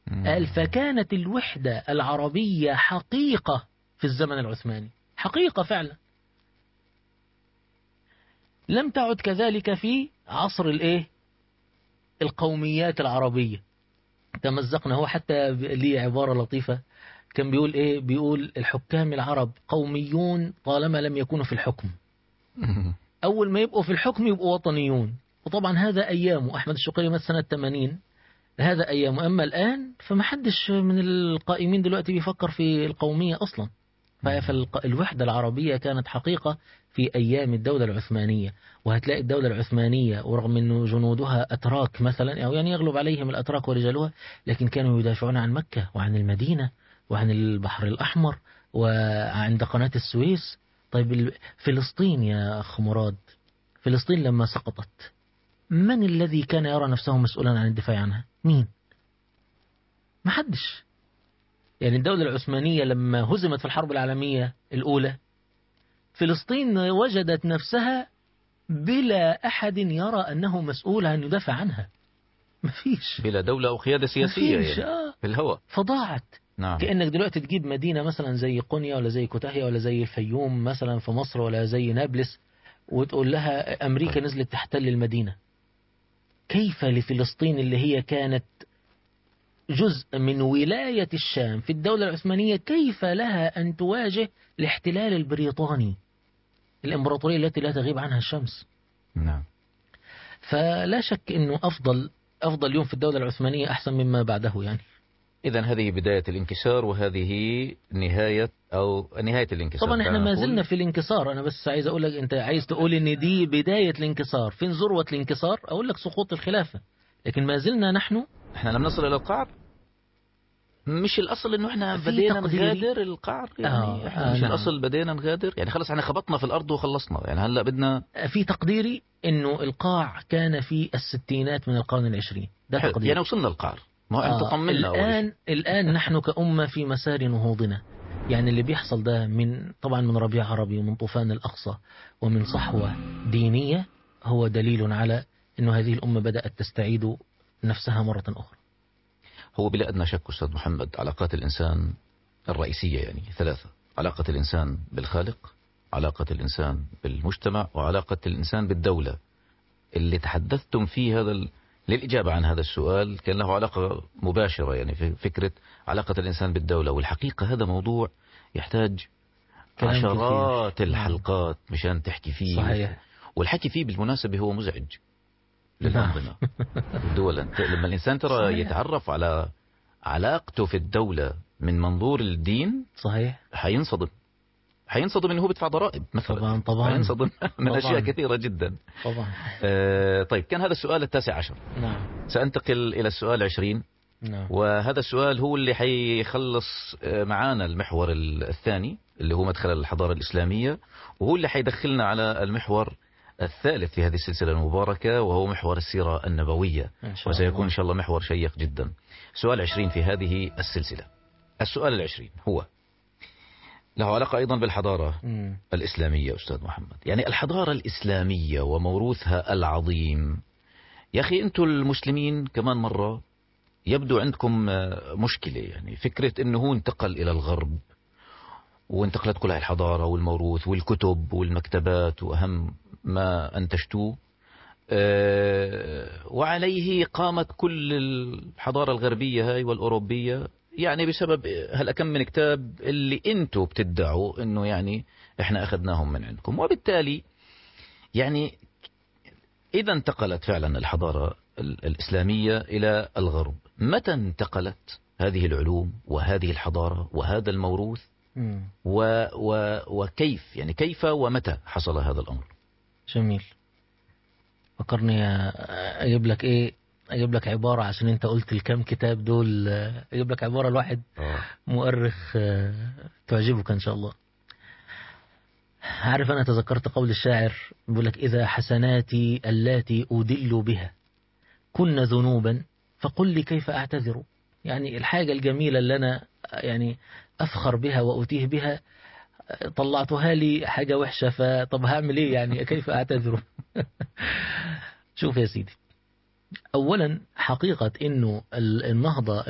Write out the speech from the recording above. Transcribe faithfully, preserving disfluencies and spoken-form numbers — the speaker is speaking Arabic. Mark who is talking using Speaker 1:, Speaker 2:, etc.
Speaker 1: قال فكانت الوحدة العربية حقيقة في الزمن العثماني، حقيقة فعلا. لم تعد كذلك في عصر الايه القوميات العربية. تمزقنا. هو حتى ليه عبارة لطيفة كان بيقول ايه، بيقول الحكام العرب قوميون طالما لم يكونوا في الحكم، اول ما يبقوا في الحكم يبقوا وطنيون. وطبعا هذا ايامه، احمد الشقيري مات سنة ثمانين، هذا ايامه. اما الان فما حدش من القائمين دلوقتي بيفكر في القومية اصلا. فالوحدة العربية كانت حقيقة في أيام الدولة العثمانية. وهتلاقي الدولة العثمانية ورغم أن جنودها أتراك مثلا، أو يعني يغلب عليهم الأتراك ورجالها، لكن كانوا يدافعون عن مكة وعن المدينة وعن البحر الأحمر وعند قناة السويس. طيب فلسطين يا أخ مراد، فلسطين لما سقطت من الذي كان يرى نفسه مسؤولا عن الدفاع عنها؟ مين؟ ما حدش. يعني الدولة العثمانية لما هزمت في الحرب العالمية الأولى، فلسطين وجدت نفسها بلا أحد يرى أنه مسؤول عن يدافع عنها. مفيش،
Speaker 2: بلا دولة أو قيادة سياسية يعني
Speaker 1: آه.
Speaker 2: في الهواء،
Speaker 1: فضاعت.
Speaker 2: نعم.
Speaker 1: كأنك دلوقتي تجيب مدينة مثلا زي قنيا ولا زي كوتاهية ولا زي الفيوم مثلا في مصر ولا زي نابلس، وتقول لها أمريكا طيب. نزلت تحتل المدينة. كيف لفلسطين اللي هي كانت جزء من ولاية الشام في الدولة العثمانية، كيف لها أن تواجه الاحتلال البريطاني، الإمبراطورية التي لا تغيب عنها الشمس؟
Speaker 2: نعم.
Speaker 1: فلا شك أنه أفضل أفضل يوم في الدولة العثمانية أحسن مما بعده يعني.
Speaker 2: إذن هذه بداية الانكسار وهذه نهاية أو نهاية الانكسار.
Speaker 1: طبعا احنا ما زلنا في الانكسار. أنا بس عايز أقول لك، أنت عايز تقول إن دي بداية الانكسار، فين ذروة الانكسار؟ أقول لك سقوط الخلافة، لكن ما زلنا نحن
Speaker 2: احنا لم نصل إلى القعر. مش الأصل إنه احنا بدينا نغادر القعر يعني.
Speaker 1: آه
Speaker 2: احنا
Speaker 1: آه
Speaker 2: مش
Speaker 1: نعم.
Speaker 2: الأصل بدينا نغادر يعني، خلص احنا خبطنا في الأرض وخلصنا يعني. هلا بدنا
Speaker 1: في تقديري إنه القاع كان في الستينات من القرن العشرين، ده تقديري
Speaker 2: يعني وصلنا القعر. ما هو انت
Speaker 1: آه
Speaker 2: طمنا أول
Speaker 1: الآن
Speaker 2: شيء.
Speaker 1: الآن نحن كأمة في مسار نهوضنا. يعني اللي بيحصل ده من طبعا من ربيع عربي ومن طوفان الأقصى ومن صحوة دينية، هو دليل على أنه هذه الأمة بدأت تستعيد نفسها مرة أخرى.
Speaker 2: هو بلا أدنى شك أستاذ محمد، علاقات الإنسان الرئيسية يعني ثلاثة: علاقة الإنسان بالخالق، علاقة الإنسان بالمجتمع، وعلاقة الإنسان بالدولة. اللي تحدثتم فيه هذا ال... للإجابة عن هذا السؤال كان له علاقة مباشرة يعني في فكرة علاقة الإنسان بالدولة. والحقيقة هذا موضوع يحتاج عشرات كثير. الحلقات مشان تحكي فيه.
Speaker 1: صحيح.
Speaker 2: والحكي فيه بالمناسبة هو مزعج للأنظمة والدول. لما الإنسان ترى صحيح. يتعرف على علاقته في الدولة من منظور الدين،
Speaker 1: صحيح،
Speaker 2: حينصدم حينصدم انه هو بيدفع ضرائب مثلا.
Speaker 1: طبعا طبعا
Speaker 2: حينصدم من اشياء كثيرة جدا
Speaker 1: طبعا.
Speaker 2: آه طيب، كان هذا السؤال التاسع عشر.
Speaker 1: نعم.
Speaker 2: سأنتقل الى السؤال العشرين.
Speaker 1: نعم.
Speaker 2: وهذا السؤال هو اللي حيخلص معانا المحور الثاني اللي هو مدخل الحضارة الإسلامية، وهو اللي حيدخلنا على المحور الثالث في هذه السلسلة المباركة، وهو محور السيرة النبوية، وسيكون إن شاء الله محور شيق جدا. سؤال عشرين في هذه السلسلة. السؤال العشرين هو له علاقة أيضا بالحضارة م. الإسلامية أستاذ محمد. يعني الحضارة الإسلامية وموروثها العظيم. يا أخي أنتم المسلمين كمان مرة يبدو عندكم مشكلة، يعني فكرة أنه هو انتقل إلى الغرب وانتقلت كلها الحضارة والموروث والكتب والمكتبات وأهم ما أنتجتوه، وعليه قامت كل الحضارة الغربية هاي والأوروبية، يعني بسبب هالأكم من كتاب اللي انتوا بتدعوا انه يعني احنا اخذناهم من عندكم. وبالتالي يعني اذا انتقلت فعلا الحضارة الإسلامية الى الغرب، متى انتقلت هذه العلوم وهذه الحضارة وهذا الموروث و و وكيف يعني كيف ومتى حصل هذا الأمر؟
Speaker 1: جميل. فكرني اجيب لك ايه اجيب لك عبارة عشان انت قلت الكام كتاب دول. اجيب لك عبارة الواحد مؤرخ تعجبك ان شاء الله. عارف انا تذكرت قول الشاعر بيقول لك: اذا حسناتي اللاتي ادل بها كن ذنوبا فقل لي كيف اعتذر. يعني الحاجة الجميلة اللي انا يعني افخر بها واتيه بها طلعتها لي حاجة وحشة، فطب هعمل ايه يعني؟ كيف اعتذر؟ شوف يا سيدي، أولا حقيقة أنه النهضة